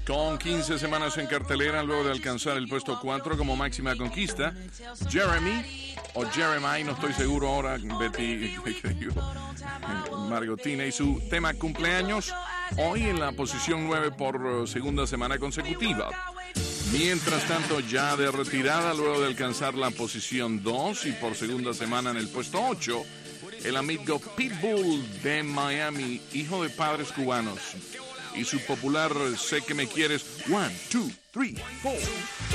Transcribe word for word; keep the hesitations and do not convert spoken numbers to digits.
Con quince semanas en cartelera, luego de alcanzar el puesto cuatro como máxima conquista, Jeremy, o Jeremiah, no estoy seguro ahora, Betty, Margotina, y su tema cumpleaños, hoy en la posición nueve por segunda semana consecutiva. Mientras tanto, ya de retirada, luego de alcanzar la posición dos y por segunda semana en el puesto ocho, el amigo Pitbull de Miami, hijo de padres cubanos, y su popular Sé que me quieres, one, two, three, four.